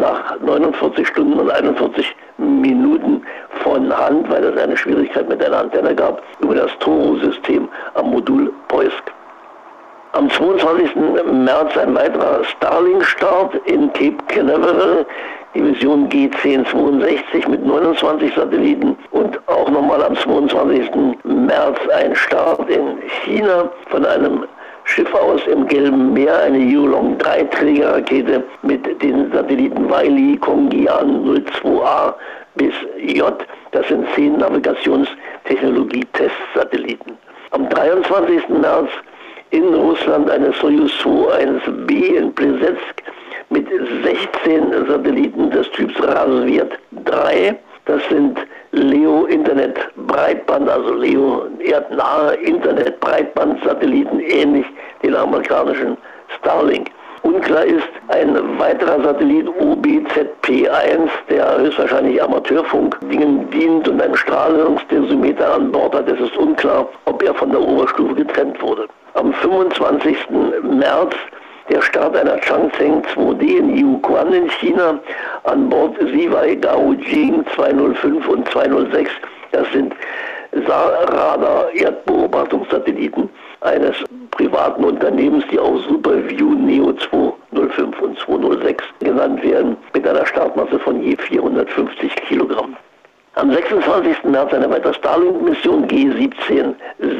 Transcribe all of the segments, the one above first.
nach 49 Stunden und 41 Minuten von Hand, weil es eine Schwierigkeit mit einer Antenne gab, über das Toro-System am Modul Poisk. Am 22. März ein weiterer Starlink-Start in Cape Canaveral, die Mission G1062 mit 29 Satelliten und auch nochmal am 22. März ein Start in China von einem Schiff aus im Gelben Meer, eine Yulong 3-Trägerrakete mit den Satelliten Weili, Kongyan 02A bis J. Das sind 10 Navigationstechnologie-Testsatelliten. Am 23. März in Russland eine Soyuz 21B in Plesetsk mit 16 Satelliten des Typs Razviet 3. Das sind LEO Internet Breitband, also LEO erdnahe Internet Breitband-Satelliten, ähnlich den amerikanischen Starlink. Unklar ist ein weiterer Satellit OBZP-1, der höchstwahrscheinlich Amateurfunkdingen dient und einen Strahlungsdosimeter an Bord hat. Es ist unklar, ob er von der Oberstufe getrennt wurde. Am 25. März der Start einer Changcheng 2D in Yihuan in China, an Bord Ziwei Gaojing 205 und 206. Das sind Radar-Erdbeobachtungssatelliten eines privaten Unternehmens, die auch SuperView Neo 205 und 206 genannt werden, mit einer Startmasse von je 450 Kilogramm. Am 26. März eine weitere Starlink-Mission G17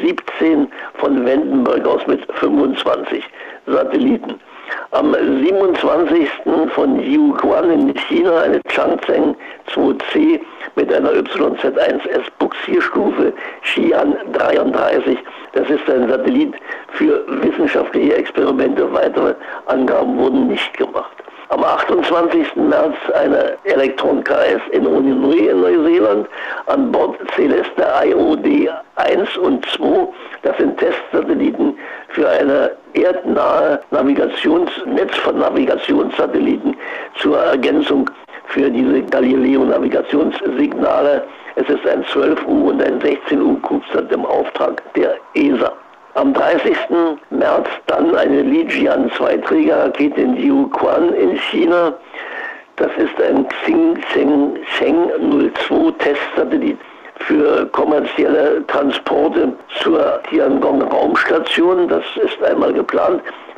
von Vandenberg aus mit 25 Satelliten. Am 27. von Yihuan in China eine Changcheng 2C mit einer YZ1S Buxierstufe Xi'an 33. Das ist ein Satellit für wissenschaftliche Experimente. Weitere Angaben wurden nicht gemacht. Am 28. März eine Elektron KS in Rangiora in Neuseeland, an Bord Celeste IOD 1 und 2. Das sind Testsatelliten für eine erdnahe Navigationsnetz von Navigationssatelliten zur Ergänzung für diese Galileo-Navigationssignale. Es ist ein 12U und ein 16U CubeSat im Auftrag der ESA. Am 30. März dann eine Lijian 2-Trägerrakete in Yihuan in China. Das ist ein Xingcheng 02 Testsatellit für kommerzielle Transporte zur Tiangong-Raumstation. Das ist einmal geplant.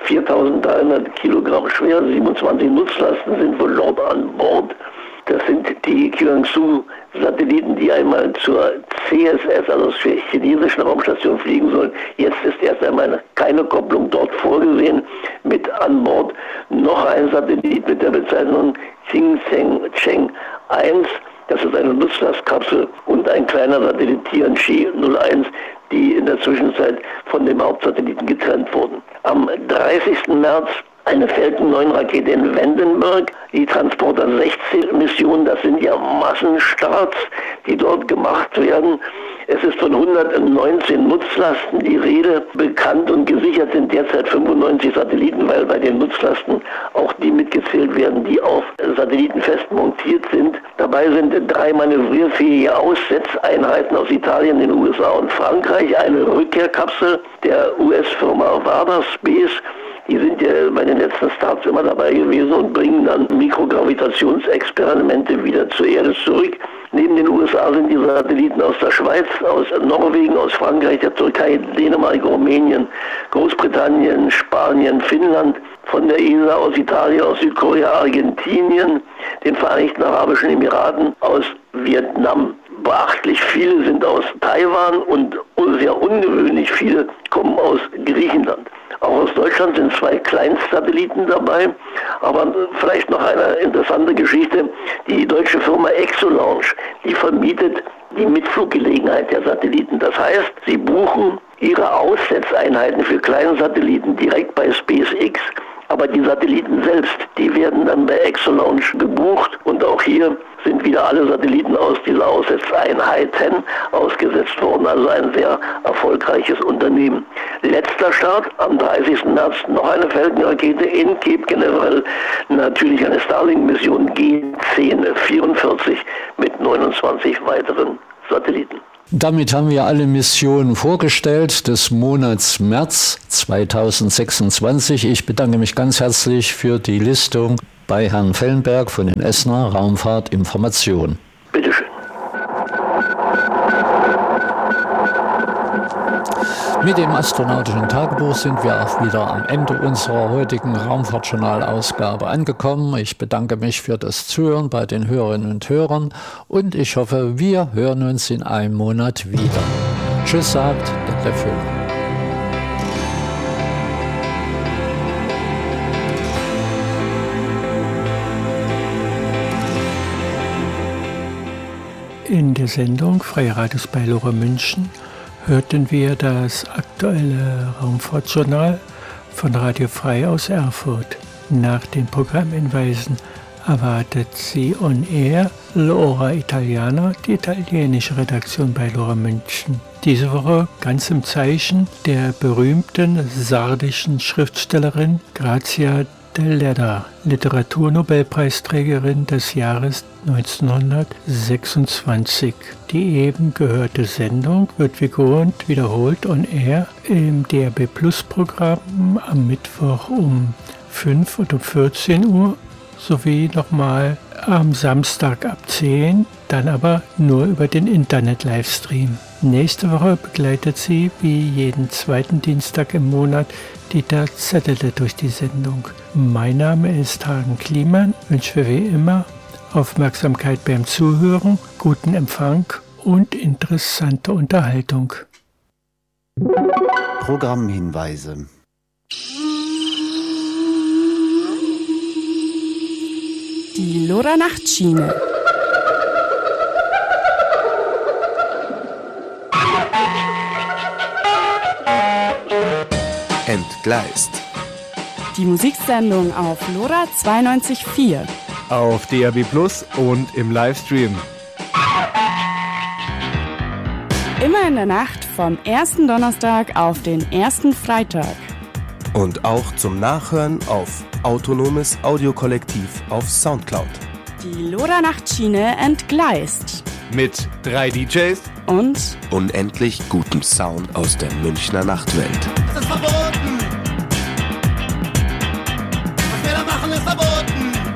4.300 Kilogramm schwer, 27 Nutzlasten sind wohl dort an Bord. Das sind die Jiangsu-Satelliten, die einmal zur CSS, also zur chinesischen Raumstation, fliegen sollen. Jetzt ist erst einmal keine Kopplung dort vorgesehen. Mit an Bord noch ein Satellit mit der Bezeichnung Xingcheng 1. Das ist eine Nutzlastkapsel und ein kleiner Satellit Tianqi 01, die in der Zwischenzeit von dem Hauptsatelliten getrennt wurden. Am 30. März eine Falcon 9 Rakete in Vandenberg, die Transporter 16 Mission, das sind ja Massenstarts, die dort gemacht werden. Es ist von 119 Nutzlasten die Rede. Bekannt und gesichert sind derzeit 95 Satelliten, weil bei den Nutzlasten auch die mitgezählt werden, die auf Satelliten fest montiert sind. Dabei sind 3 manövrierfähige Aussetzeinheiten aus Italien, den USA und Frankreich, eine Rückkehrkapsel der US-Firma Varda Space. Die sind ja bei den letzten Starts immer dabei gewesen und bringen dann Mikrogravitationsexperimente wieder zur Erde zurück. Neben den USA sind die Satelliten aus der Schweiz, aus Norwegen, aus Frankreich, der Türkei, Dänemark, Rumänien, Großbritannien, Spanien, Finnland, von der ESA aus Italien, aus Südkorea, Argentinien, den Vereinigten Arabischen Emiraten, aus Vietnam. Beachtlich viele sind aus Taiwan und sehr ungewöhnlich viele kommen aus Griechenland. Auch aus Deutschland sind 2 Kleinstsatelliten dabei, aber vielleicht noch eine interessante Geschichte. Die deutsche Firma Exolaunch, die vermietet die Mitfluggelegenheit der Satelliten. Das heißt, sie buchen ihre Aussetzeinheiten für kleine Satelliten direkt bei SpaceX, aber die Satelliten selbst, die werden dann bei Exolaunch gebucht und auch hier sind wieder alle Satelliten aus dieser Aussetzeinheiten ausgesetzt worden. Also ein sehr erfolgreiches Unternehmen. Letzter Start am 30. März noch eine Falcon-Rakete in Cape Canaveral. Natürlich eine Starlink-Mission G1044 mit 29 weiteren Satelliten. Damit haben wir alle Missionen vorgestellt des Monats März 2026. Ich bedanke mich ganz herzlich für die Listung. bei Herrn Fellenberg von den Essener Raumfahrtinformation. Bitte schön. Mit dem astronautischen Tagebuch sind wir auch wieder am Ende unserer heutigen Raumfahrtjournal-Ausgabe angekommen. Ich bedanke mich für das Zuhören bei den Hörerinnen und Hörern und ich hoffe, wir hören uns in einem Monat wieder. Tschüss, sagt der Föhler. In der Sendung Freie Radios bei Lora München hörten wir das aktuelle Raumfahrtjournal von Radio Frei aus Erfurt. Nach den Programmhinweisen erwartet Sie on air L'Ora Italiana, die italienische Redaktion bei Lora München. Diese Woche ganz im Zeichen der berühmten sardischen Schriftstellerin Grazia Deledda, Literaturnobelpreisträgerin des Jahres 1926. Die eben gehörte Sendung wird wie gewohnt wiederholt on air im DRB Plus Programm am Mittwoch um 5 und um 14 Uhr sowie nochmal am Samstag ab 10, dann aber nur über den Internet-Livestream. Nächste Woche begleitet sie wie jeden zweiten Dienstag im Monat Dieter Zettele durch die Sendung. Mein Name ist Hagen Kliemann, wünsche wie immer Aufmerksamkeit beim Zuhören, guten Empfang und interessante Unterhaltung. Programmhinweise. Die Lora Nachtschiene. Entgleist. Die Musiksendung auf Lora 92.4. Auf DRB Plus und im Livestream. Immer in der Nacht vom ersten Donnerstag auf den ersten Freitag. Und auch zum Nachhören auf Autonomes Audiokollektiv auf Soundcloud. Die Lora Nachtschiene entgleist. Mit 3 DJs Und unendlich gutem Sound aus der Münchner Nachtwelt. Das ist verboten! Was wir da machen, ist verboten!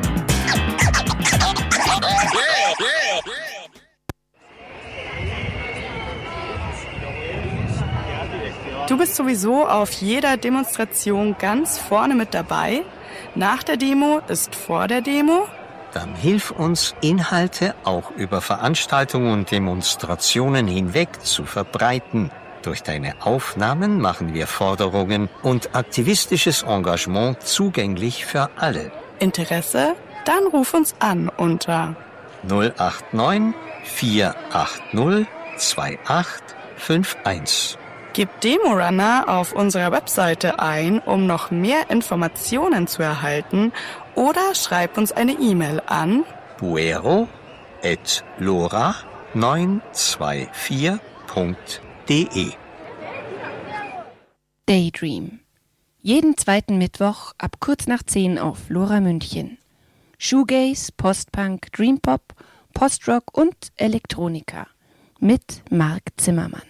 du bist sowieso auf jeder Demonstration ganz vorne mit dabei. Nach der Demo ist vor der Demo. Dann hilf uns, Inhalte auch über Veranstaltungen und Demonstrationen hinweg zu verbreiten. Durch deine Aufnahmen machen wir Forderungen und aktivistisches Engagement zugänglich für alle. Interesse? Dann ruf uns an unter 089 480 2851. Gib Demorunner auf unserer Webseite ein, um noch mehr Informationen zu erhalten, oder schreib uns eine E-Mail an buero@lora924.de. Daydream. Jeden zweiten Mittwoch ab kurz nach 10 auf Lora München. Shoegaze, Postpunk, Dreampop, Postrock und Elektronika. Mit Marc Zimmermann.